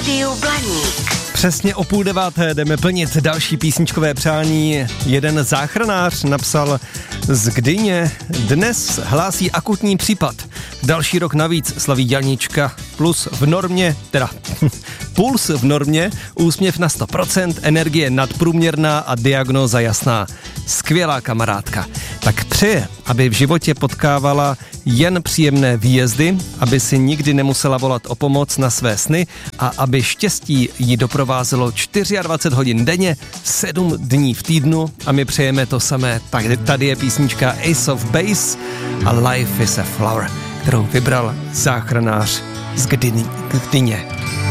Rádiu Blaník. Přesně o 8:30 jdeme plnit další písničkové přání. Jeden záchranář napsal z Gdyně: dnes hlásí akutní případ. Další rok navíc slaví Janička. Plus v normě, puls v normě, úsměv na 100%, energie nadprůměrná a diagnóza jasná. Skvělá kamarádka. Tak přeje, aby v životě potkávala jen příjemné výjezdy, aby si nikdy nemusela volat o pomoc na své sny a aby štěstí jí doprovázelo 24 hodin denně, 7 dní v týdnu a my přejeme to samé. Tak tady je písnička Ace of Base a Life is a Flower, kterou vybral záchranář z Gdyně.